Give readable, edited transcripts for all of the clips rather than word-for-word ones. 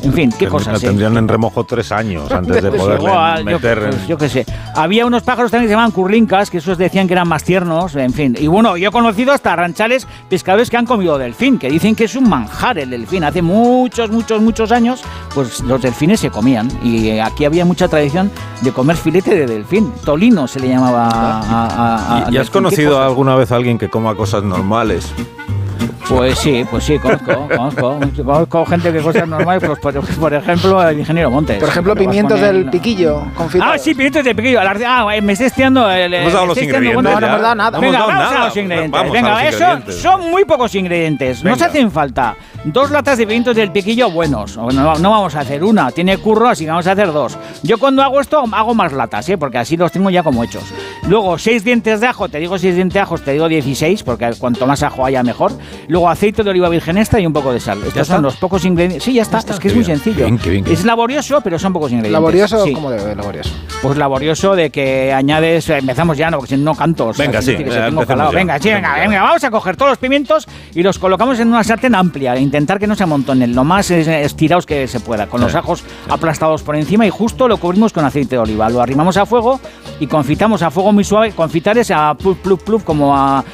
En fin, qué cosas. Tendrían en remojo 3 años antes de poderle meter... Yo qué sé. Había unos pájaros también que se llamaban curlincas, que esos decían que eran más tiernos, en fin. Y bueno, yo he conocido hasta ranchales pescadores que han comido delfín, que dicen que es un manjar el delfín. Hace muchos años, pues los delfines se comían. Y aquí había mucha tradición de comer filete de delfín. Tolino se le llamaba ¿Y has conocido alguna vez a alguien que coma cosas normales? Pues sí, conozco gente que cosas normales, pues por ejemplo el ingeniero Montes. Por ejemplo, pimientos del piquillo confitados. Ah, sí, pimientos del piquillo. Me estoy estudiando hemos dado los ingredientes. No hemos dado nada. Venga, vamos a los ingredientes. Venga, eso son muy pocos ingredientes. Nos hacen falta 2 latas de pimientos del piquillo buenos. No vamos a hacer una, tiene curro, así que vamos a hacer 2. Yo cuando hago esto hago más latas, porque así los tengo ya como hechos. Luego 6 dientes de ajo, te digo 6 dientes de ajo, te digo 16, porque cuanto más ajo haya mejor. Luego aceite de oliva virgen extra y un poco de sal. Estos son los pocos ingredientes. Sí, ya está. Es que es muy sencillo. Qué bien. Es laborioso, pero son pocos ingredientes. ¿Laborioso? Sí. ¿Cómo de laborioso? Pues laborioso de que añades... Empezamos ya, porque si no canto. Venga, sí. Venga, vamos a coger todos los pimientos y los colocamos en una sartén amplia. Intentar que no se amontonen lo más estirados que se pueda. Con los ajos aplastados por encima y justo lo cubrimos con aceite de oliva. Lo arrimamos a fuego y confitamos a fuego muy suave. Confitar es a pluf, como a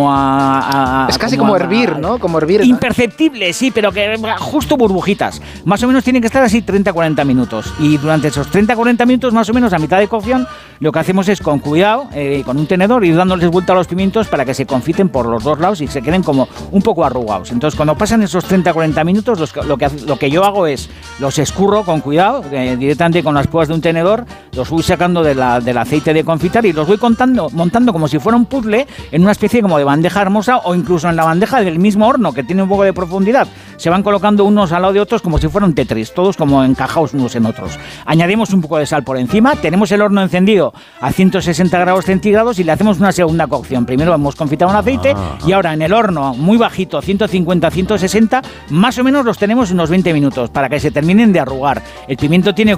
es casi como hervir, ¿no? Como hervir. Imperceptible, sí, pero que justo burbujitas. Más o menos tienen que estar así 30-40 minutos. Y durante esos 30-40 minutos, más o menos a mitad de cocción, lo que hacemos es con cuidado, con un tenedor, ir dándoles vuelta a los pimientos para que se confiten por los dos lados y se queden como un poco arrugados. Entonces, cuando pasan esos 30-40 minutos, lo que yo hago es los escurro con cuidado, directamente con las púas de un tenedor, los voy sacando del aceite de confitar y los voy montando como si fuera un puzzle en una especie como de bandeja hermosa o incluso en la bandeja del mismo horno que tiene un poco de profundidad. Se van colocando unos al lado de otros como si fueran Tetris, todos como encajados unos en otros. Añadimos un poco de sal por encima, tenemos el horno encendido a 160 grados centígrados y le hacemos una segunda cocción. Primero hemos confitado un aceite y ahora en el horno muy bajito, 150-160, más o menos los tenemos unos 20 minutos para que se terminen de arrugar. El pimiento tiene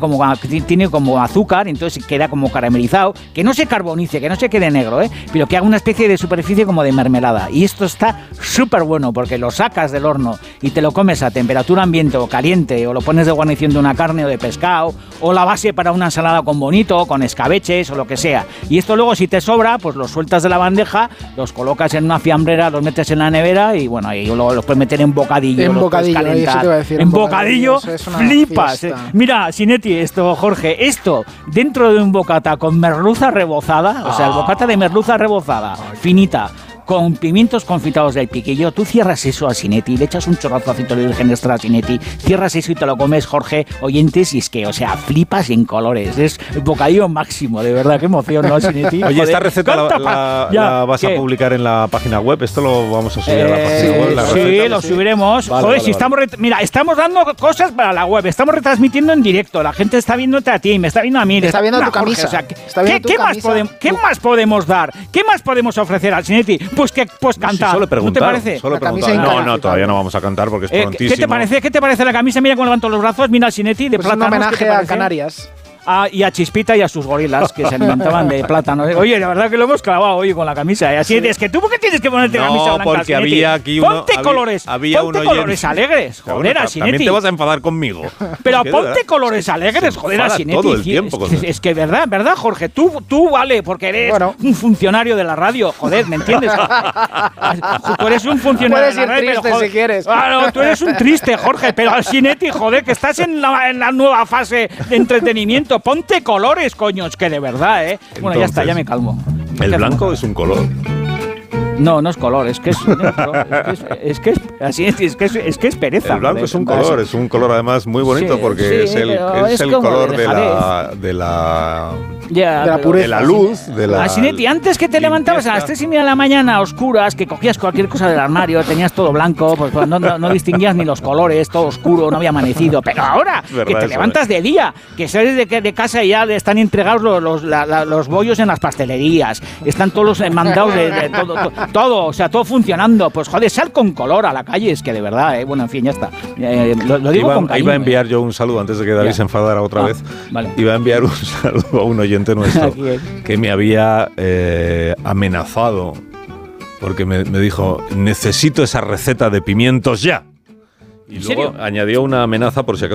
como azúcar, entonces queda como caramelizado, que no se carbonice, que no se quede negro, pero que haga una especie de superficie como de mermelada. Y esto está súper bueno porque lo sacas del horno y te lo comes a temperatura ambiente o caliente, o lo pones de guarnición de una carne o de pescado, o la base para una ensalada con bonito, con escabeches o lo que sea. Y esto luego, si te sobra, pues los sueltas de la bandeja, los colocas en una fiambrera, los metes en la nevera y bueno, ahí luego los puedes meter en bocadillo. En bocadillo, eso te iba a decir. En bocadillo, flipas. Mira, Sinetti, Jorge, esto dentro de un bocata con merluza rebozada, o sea, el bocata de merluza rebozada, finita, con pimientos confitados del piquillo, tú cierras eso a Sinetti, le echas un chorrazo de aceite de virgen extra a Sinetti, cierras eso y te lo comes, Jorge, oyentes, y es que, o sea, flipas en colores, es el bocadillo máximo, de verdad, qué emoción, ¿no, Sinetti? Oye, esta receta la vas a publicar en la página web, esto lo vamos a subir a la página web. Sí, lo subiremos. Vale, joder, si estamos dando cosas para la web, estamos retransmitiendo en directo, la gente está viéndote a ti, me está viendo a mí. Está viendo tu camisa. Jorge, ¿qué más podemos dar? ¿Qué más podemos ofrecer al Sinetti? Pues cantar. Solo preguntar. ¿No te parece? Solo preguntar. No, todavía no vamos a cantar porque es prontísimo. ¿Qué te parece la camisa? Mira cómo levanto los brazos, mira al Sinetti de plátano. Es un homenaje a Canarias. Y a Chispita y a sus gorilas que se alimentaban de plátano. Oye, la verdad que lo hemos clavado hoy con la camisa. Así es que tú, ¿por qué tienes que ponerte camisa blanca? Porque había aquí ponte colores alegres, joder, a Sinetti. También te vas a enfadar conmigo. Pero ponte colores alegres, joder, a Sinetti. Todo el tiempo. Es que verdad, Jorge, tú vale, porque eres un funcionario de la radio, joder, ¿me entiendes? Tú eres un funcionario de la radio. Puedes ir triste si quieres. Claro, tú eres un triste, Jorge, pero al Sinetti, joder, que estás en la nueva fase de entretenimiento. Ponte colores, coños, que de verdad, Entonces, bueno, ya está, ya me calmo. El blanco es un color. No es color, es que es es pereza. El blanco es un color, es un color además muy bonito porque es el color de la pureza, de la luz, de la Sinetti, antes que te levantabas a las 3:30 de la mañana a oscuras, que cogías cualquier cosa del armario, tenías todo blanco, pues no distinguías ni los colores, todo oscuro, no había amanecido. Pero ahora que te levantas de día, que sales de casa y ya están entregados los bollos en las pastelerías, están todos mandados de todo, o sea, todo funcionando, pues joder, sal con color a la calle, es que de verdad, bueno, en fin, ya está. Lo digo con cariño. Iba a enviar yo un saludo antes de que David se enfadara otra vez. Vale. Iba a enviar un saludo a un oyente nuestro que me había amenazado porque me dijo, necesito esa receta de pimientos ya. Y luego añadió una amenaza por si acaso